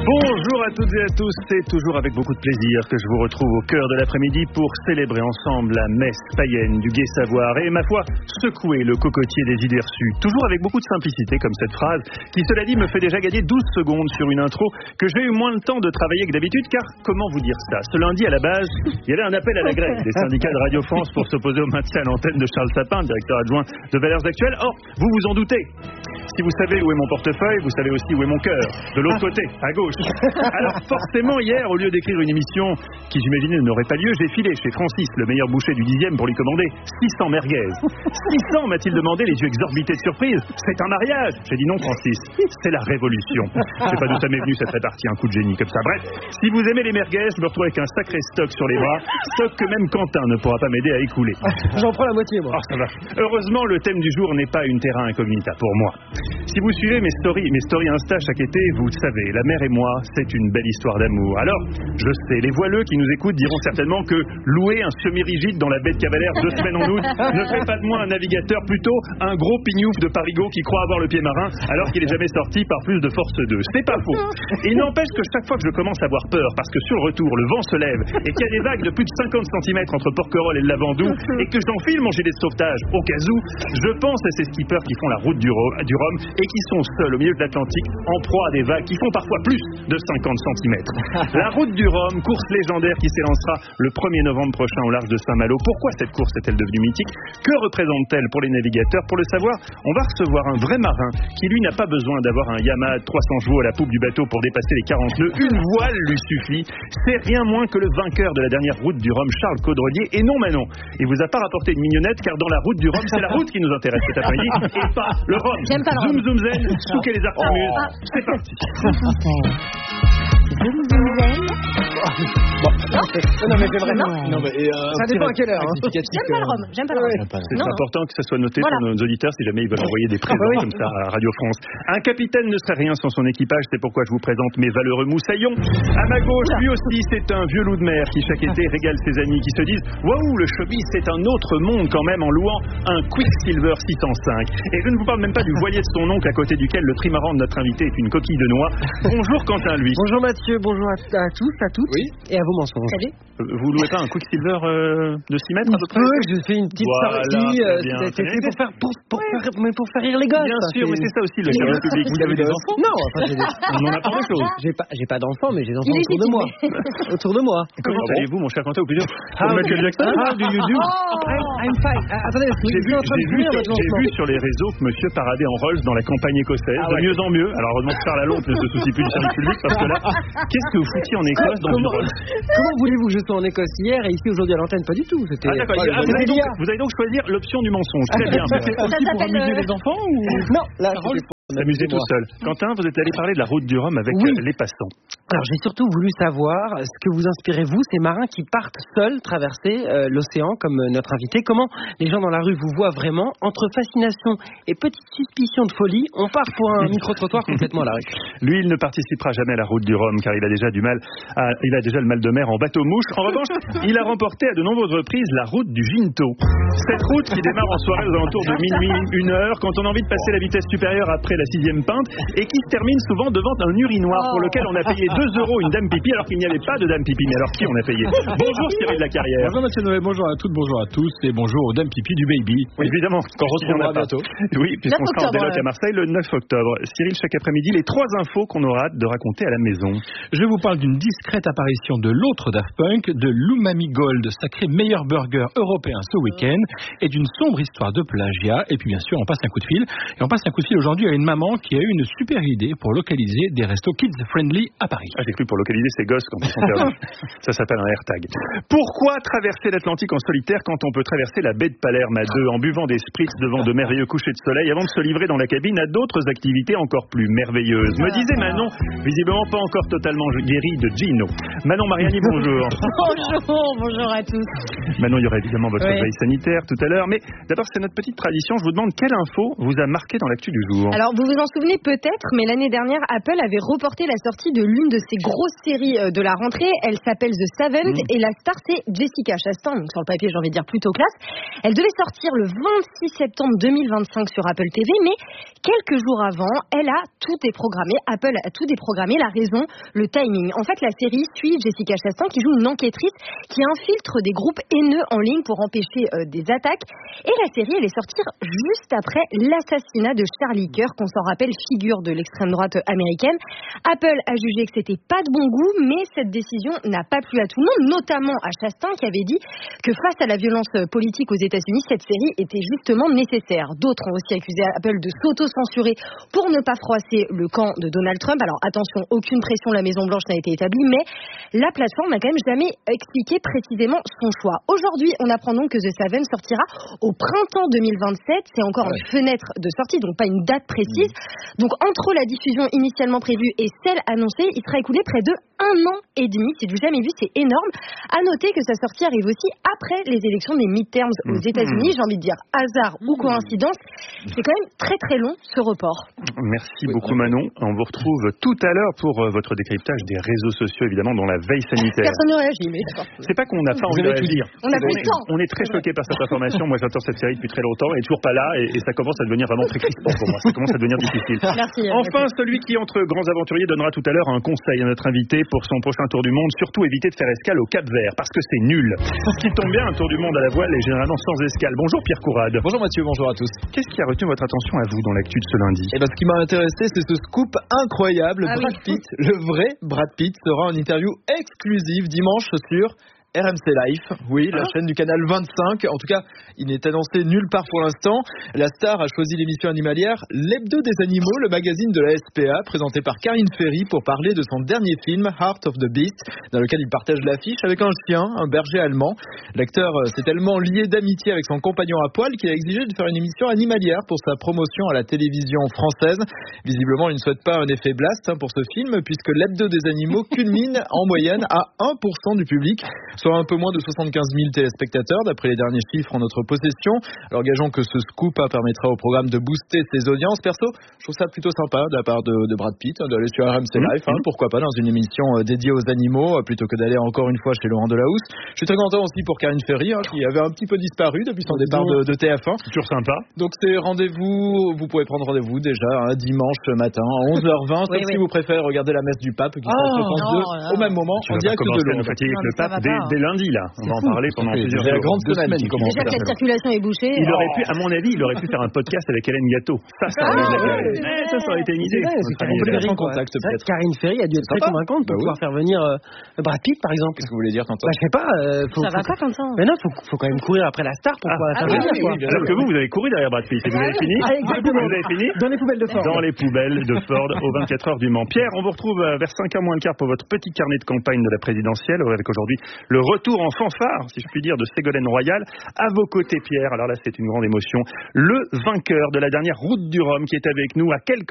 Bonjour à toutes et à tous, c'est toujours avec beaucoup de plaisir que je vous retrouve au cœur de l'après-midi pour célébrer ensemble la messe païenne du gai savoir et, ma foi, secouer le cocotier des idées reçues. Toujours avec beaucoup de simplicité comme cette phrase qui, cela dit, me fait déjà gagner 12 secondes sur une intro que j'ai eu moins le temps de travailler que d'habitude, car comment vous dire ça? Ce lundi, à la base, il y avait un appel à la grève des syndicats de Radio France pour s'opposer au maintien à l'antenne de Charles Sapin, directeur adjoint de Valeurs Actuelles. Or, vous vous en doutez, si vous savez où est mon portefeuille, vous savez aussi où est mon cœur, de l'autre côté, à gauche. Alors forcément, hier, au lieu d'écrire une émission qui, j'imaginais, n'aurait pas lieu, j'ai filé chez Francis, le meilleur boucher du 10e, pour lui commander 600 merguez. 600, m'a-t-il demandé, les yeux exorbités de surprise. C'est un mariage. J'ai dit non, Francis, c'est la révolution. Je sais pas d'où ça m'est venu, cette répartie, un coup de génie comme ça. Bref, si vous aimez les merguez, je me retrouve avec un sacré stock sur les bras, stock que même Quentin ne pourra pas m'aider à écouler. J'en prends la moitié, moi. Oh, ça va. Heureusement, le thème du jour n'est pas une terra incognita pour moi. Si vous suivez mes stories Insta chaque été, vous le savez, la mer et moi, c'est une belle histoire d'amour. Alors, je sais, les voileux qui nous écoutent diront certainement que louer un semi-rigide dans la baie de Cavalère 2 semaines en août ne fait pas de moi un navigateur, plutôt un gros pignouf de Parigot qui croit avoir le pied marin alors qu'il est jamais sorti par plus de force 2. C'est pas faux. Il n'empêche que chaque fois que je commence à avoir peur, parce que sur le retour, le vent se lève et qu'il y a des vagues de plus de 50 cm entre Porquerolles et le Lavandou et que j'enfile mon gilet de sauvetage au cas où, je pense à ces skippers qui font la route du Rhum et qui sont seuls au milieu de l'Atlantique en proie à des vagues qui font parfois plus de 50 cm. La route du Rhum, course légendaire qui s'élancera le 1er novembre prochain au large de Saint-Malo. Pourquoi cette course est-elle devenue mythique? Que représente-t-elle pour les navigateurs? Pour le savoir, on va recevoir un vrai marin qui, lui, n'a pas besoin d'avoir un Yamaha de 300 chevaux à la poupe du bateau pour dépasser les 40 nœuds. Une voile lui suffit. C'est rien moins que le vainqueur de la dernière route du Rhum, Charles Caudrelier. Et non, Manon, il vous a pas rapporté une mignonnette, car dans la route du Rhum, c'est la route qui nous intéresse cet après-midi et pas le Rhum. J'aime pas le Rhum. Zoom, zoom, zen, souquez les artémuses. C'est parti. Non, mais c'est vrai. Non, mais, ça dépend à quelle heure. J'aime pas le Rhum. J'aime pas le Rhum. C'est important que ça soit noté pour nos auditeurs si jamais ils veulent envoyer des présents comme ça à Radio France. Un capitaine ne serait rien sans son équipage, c'est pourquoi je vous présente mes valeureux moussaillons. À ma gauche, lui aussi, c'est un vieux loup de mer qui chaque été régale ses amis qui se disent « Waouh, le showbiz, c'est un autre monde quand même » en louant un Quicksilver 605. Et je ne vous parle même pas du voilier de son oncle à côté duquel le trimaran de notre invité est une coquille de noix. Bonjour Quentin, lui. Bonjour Mathieu, bonjour à tous, à toutes. Oui. Et à vos mensonges. Salut. Vous louez pas un Quicksilver de 6 mètres à peu près? Oui, je fais une petite sortie pour faire rire les gosses. Bien sûr, mais c'est ça aussi le service public. Vous avez des enfants? Non, on en apprend des choses. J'ai pas d'enfants, mais j'ai des enfants autour de moi. Autour de moi. Comment allez-vous, mon cher Quentin, ou plutôt Michael Jackson? How do you do? I'm fine. Attendez, j'ai vu sur les réseaux que monsieur paradait en Rolls dans la campagne écossaise, de mieux en mieux. Alors heureusement que Charles Lalonde ne se soucie plus du service public, parce que là, qu'est-ce que vous foutiez en Écosse dans une Rolls? Comment voulez-vous que je sois en Écosse hier et ici aujourd'hui à l'antenne? Pas du tout. C'était. Ah d'accord. Vous allez donc choisir l'option du mensonge. Très bien. C'est aussi pour amuser les enfants ou? Non, là, s'amuser tout seul. Quentin, vous êtes allé parler de la route du Rhum avec les passants. Alors j'ai surtout voulu savoir ce que vous inspirez, vous, ces marins qui partent seuls traverser l'océan comme notre invité. Comment les gens dans la rue vous voient vraiment? Entre fascination et petite suspicion de folie, on part pour un micro-trottoir complètement à la rue. Lui, il ne participera jamais à la route du Rhum car il a déjà le mal de mer en bateau-mouche. En revanche, il a remporté à de nombreuses reprises la route du Ginto. Cette route qui démarre en soirée aux alentours de minuit, 1h, quand on a envie de passer la vitesse supérieure après la 6e pinte, et qui se termine souvent devant un urinoir pour lequel on a payé 2 € une dame pipi alors qu'il n'y avait pas de dame pipi. Mais alors qui on a payé? Bonjour Cyril de la Carrière. Bonjour Mathieu Noël, bonjour à toutes, bonjour à tous et bonjour aux dames pipi du baby. Oui, évidemment, qu'on retrouvera bientôt. Oui, puisqu'on sera en déloc à Marseille le 9 octobre. Cyril, chaque après-midi, les 3 infos qu'on aura hâte de raconter à la maison. Je vous parle d'une discrète apparition de l'autre Daft Punk, de l'Umami Gold, sacré meilleur burger européen ce week-end, et d'une sombre histoire de plagiat. Et puis bien sûr, on passe un coup de fil. Et on passe un coup de fil aujourd'hui à une maman qui a eu une super idée pour localiser des restos kids-friendly à Paris. Ah, j'ai cru pour localiser ses gosses quand ils sont perdus. Ça s'appelle un AirTag. Pourquoi traverser l'Atlantique en solitaire quand on peut traverser la baie de Palerme à 2 en buvant des spritz devant de merveilleux couchers de soleil avant de se livrer dans la cabine à d'autres activités encore plus merveilleuses? Me disait Manon, visiblement pas encore totalement guérie de Gino. Manon Mariani, bonjour. Bonjour à tous. Manon, il y aura évidemment votre veille sanitaire tout à l'heure, mais d'abord c'est notre petite tradition. Je vous demande quelle info vous a marqué dans l'actu du jour. Alors vous vous en souvenez peut-être, mais l'année dernière, Apple avait reporté la sortie de l'une de ces grosses séries de la rentrée. Elle s'appelle The Seventh et la star c'est Jessica Chastain. Donc sur le papier, j'ai envie de dire plutôt classe. Elle devait sortir le 26 septembre 2025 sur Apple TV, mais quelques jours avant, elle a tout déprogrammé. Apple a tout déprogrammé. La raison, le timing. En fait, la série suit Jessica Chastain qui joue une enquêtrice qui infiltre des groupes haineux en ligne pour empêcher des attaques. Et la série, elle est sortie juste après l'assassinat de Charlie Kirk, qu'on s'en rappelle, figure de l'extrême droite américaine. Apple a jugé que c'était pas de bon goût, mais cette décision n'a pas plu à tout le monde, notamment à Chastain qui avait dit que face à la violence politique aux États-Unis, cette série était justement nécessaire. D'autres ont aussi accusé Apple de s'auto-censurer pour ne pas froisser le camp de Donald Trump. Alors attention, aucune pression de la Maison-Blanche n'a été établie, mais la plateforme n'a quand même jamais expliqué précisément son choix. Aujourd'hui, on apprend donc que The Seven sortira au printemps 2027. C'est encore une fenêtre de sortie, donc pas une date précise. Donc entre la diffusion initialement prévue et celle annoncée, il sera écoulé près de 1 an et demi. C'est du jamais vu, c'est énorme. À noter que sa sortie arrive aussi après les élections des midterms aux États-Unis. J'ai envie de dire hasard ou coïncidence. C'est quand même très très long ce report. Merci beaucoup Manon. On vous retrouve tout à l'heure pour votre décryptage des réseaux sociaux, évidemment, dont la veille sanitaire. Personne ne réagit, mais d'accord. C'est pas qu'on n'a pas envie de réagir. On a plus de temps. On est très choqués par cette information. Moi, j'attends cette série depuis très longtemps. Elle est toujours pas là et ça commence à devenir vraiment très crispant pour moi. Ça commence à devenir difficile. Merci. Enfin, celui qui, entre grands aventuriers, donnera tout à l'heure un conseil à notre invité pour son prochain tour du monde. Surtout éviter de faire escale au Cap-Vert parce que c'est nul. Ce qui tombe bien, un tour du monde à la voile est généralement sans escale. Bonjour Pierre Courade. Bonjour Mathieu, bonjour à tous. Qu'est-ce qui a retenu votre attention à vous dans l'actu de ce lundi? Ce qui m'a intéressé, c'est ce scoop incroyable. Brad Pitt, le vrai Brad Pitt, sera en interview exclusive dimanche sur RMC Life, oui, la chaîne du canal 25. En tout cas, il n'est annoncé nulle part pour l'instant. La star a choisi l'émission animalière L'Hebdo des animaux, le magazine de la SPA, présenté par Karine Ferry pour parler de son dernier film, Heart of the Beast, dans lequel il partage l'affiche avec un chien, un berger allemand. L'acteur s'est tellement lié d'amitié avec son compagnon à poil qu'il a exigé de faire une émission animalière pour sa promotion à la télévision française. Visiblement, il ne souhaite pas un effet blast pour ce film, puisque L'Hebdo des animaux culmine en moyenne à 1% du public, soit un peu moins de 75 000 téléspectateurs d'après les derniers chiffres en notre possession. Alors gageons que ce scoop permettra au programme de booster ses audiences. Perso, je trouve ça plutôt sympa de la part de Brad Pitt d'aller sur RMC Live, pourquoi pas dans une émission dédiée aux animaux plutôt que d'aller encore une fois chez Laurent Delahousse. Je suis très content aussi pour Karine Ferry qui avait un petit peu disparu depuis son départ de TF1. C'est toujours sympa. Donc c'est rendez-vous, vous pouvez prendre rendez-vous déjà dimanche matin à 11h20 si vous préférez regarder la messe du pape qui passe sur France 2 au même moment en direct de Londres. Le pape dès lundi là. On va en parler pendant plusieurs jours. La grande semaine qui commence. Déjà que la circulation est bouchée. Il aurait pu, à mon avis, faire un podcast avec Hélène Gâteau. Ça aurait été une idée. En contact peut-être. Karine Ferry a dû être très convaincante pour pouvoir faire venir Brad Pitt par exemple. Qu'est-ce que vous voulez dire tantôt? Je sais pas. Ça va pas comme ça. Mais non, faut quand même courir après la star pour pouvoir la faire venir. Alors que vous avez couru derrière Brad Pitt et vous avez fini. Exactement. Vous avez fini dans les poubelles de Ford. Dans les poubelles de Ford aux 24 heures du Mans. Pierre, on vous retrouve vers 5h moins le quart pour votre petit carnet de campagne de la présidentielle avec aujourd'hui le retour en fanfare, si je puis dire, de Ségolène Royal. À vos côtés, Pierre, alors là c'est une grande émotion, le vainqueur de la dernière Route du Rhum qui est avec nous à quelques